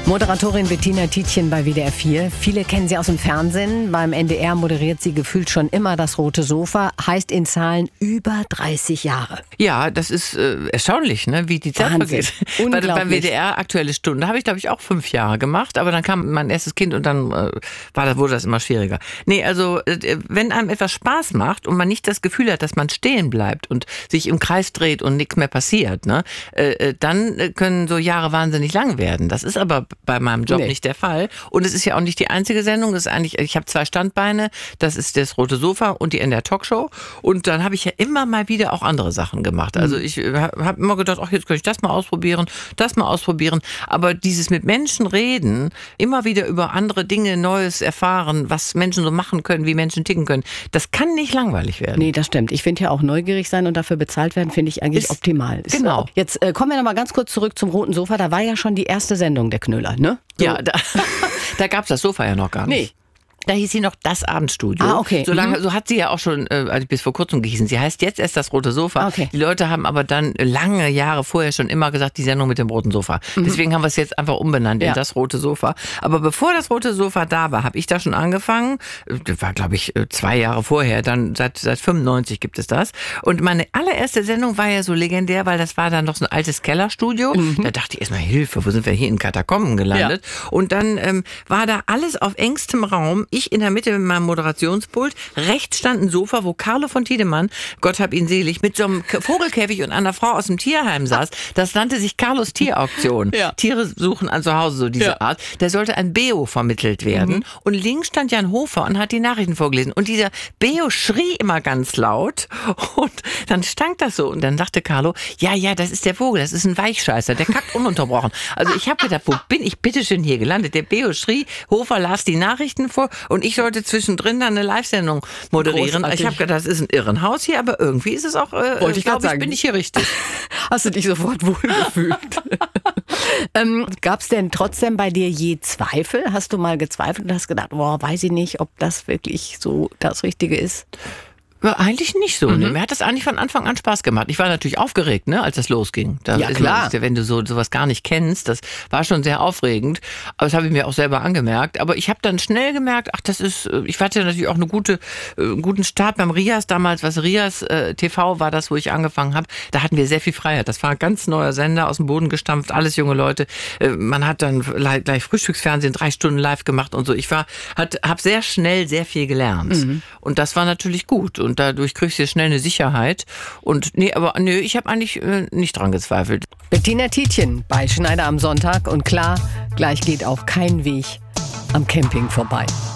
Moderatorin Bettina Tietjen bei WDR 4. Viele kennen sie aus dem Fernsehen. Beim NDR moderiert sie gefühlt schon immer das Rote Sofa. Heißt in Zahlen über 30 Jahre. Ja, das ist erstaunlich, ne, wie die Zeit vergeht. Beim WDR Aktuelle Stunde habe ich, glaube ich, auch 5 Jahre gemacht. Aber dann kam mein erstes Kind und dann wurde das immer schwieriger. Nee, also wenn einem etwas Spaß macht und man nicht das Gefühl hat, dass man stehen bleibt und sich im Kreis dreht und nichts mehr passiert, ne, dann können so Jahre wahnsinnig lang werden. Das ist aber bei meinem Job nicht der Fall. Und es ist ja auch nicht die einzige Sendung. Das ist eigentlich, ich habe 2 Standbeine. Das ist das Rote Sofa und die NDR Talkshow. Und dann habe ich ja immer mal wieder auch andere Sachen gemacht. Also ich habe immer gedacht, ach, jetzt könnte ich das mal ausprobieren. Aber dieses mit Menschen reden, immer wieder über andere Dinge, Neues erfahren, was Menschen so machen können, wie Menschen ticken können, das kann nicht langweilig werden. Nee, das stimmt. Ich finde ja auch neugierig sein und dafür bezahlt werden, finde ich eigentlich optimal. Genau. Jetzt kommen wir noch mal ganz kurz zurück zum Roten Sofa. Da war ja schon die erste Sendung der Knüller. Ne? So. Ja, da gab es das Sofa ja noch gar nicht. Nee. Da hieß sie noch das Abendstudio. Ah, okay. So hat sie ja auch schon bis vor kurzem gehießen. Sie heißt jetzt erst das Rote Sofa. Okay. Die Leute haben aber dann lange Jahre vorher schon immer gesagt, die Sendung mit dem roten Sofa. Deswegen haben wir es jetzt einfach umbenannt in das Rote Sofa. Aber bevor das Rote Sofa da war, habe ich da schon angefangen. Das war, glaube ich, 2 Jahre vorher. Dann seit 95 gibt es das. Und meine allererste Sendung war ja so legendär, weil das war dann noch so ein altes Kellerstudio. Da dachte ich erstmal, Hilfe, wo sind wir hier in Katakomben gelandet? Ja. Und dann war da alles auf engstem Raum. Ich in der Mitte mit meinem Moderationspult. Rechts stand ein Sofa, wo Carlo von Tiedemann, Gott hab ihn selig, mit so einem Vogelkäfig und einer Frau aus dem Tierheim saß. Das nannte sich Carlos Tierauktion. Ja. Tiere suchen an zu Hause, so diese Art. Da sollte ein Beo vermittelt werden. Und links stand Jan Hofer und hat die Nachrichten vorgelesen. Und dieser Beo schrie immer ganz laut. Und dann stank das so. Und dann sagte Carlo, ja, das ist der Vogel, das ist ein Weichscheißer, der kackt ununterbrochen. Also ich habe gedacht, wo bin ich bitte schön hier gelandet? Der Beo schrie, Hofer las die Nachrichten vor und ich sollte zwischendrin dann eine Live-Sendung moderieren. Großartig. Ich habe gedacht, das ist ein Irrenhaus hier, aber irgendwie ist es auch, bin ich hier richtig. Hast du dich sofort wohlgefühlt? Gab es denn trotzdem bei dir je Zweifel? Hast du mal gezweifelt und hast gedacht, weiß ich nicht, ob das wirklich so das Richtige ist? Ja, eigentlich nicht so. Ne? Mir hat das eigentlich von Anfang an Spaß gemacht. Ich war natürlich aufgeregt, ne, als das losging. Ja, klar. Wenn du sowas gar nicht kennst, das war schon sehr aufregend. Aber das habe ich mir auch selber angemerkt. Aber ich habe dann schnell gemerkt, ich hatte natürlich auch einen guten Start beim Rias damals. Rias TV war das, wo ich angefangen habe. Da hatten wir sehr viel Freiheit. Das war ein ganz neuer Sender, aus dem Boden gestampft, alles junge Leute. Man hat dann gleich Frühstücksfernsehen 3 Stunden live gemacht und so. Ich habe sehr schnell sehr viel gelernt. Und das war natürlich gut. Und dadurch kriegst du schnell eine Sicherheit. Und ich habe eigentlich nicht dran gezweifelt. Bettina Tietjen bei Schneider am Sonntag. Und klar, gleich geht auch kein Weg am Camping vorbei.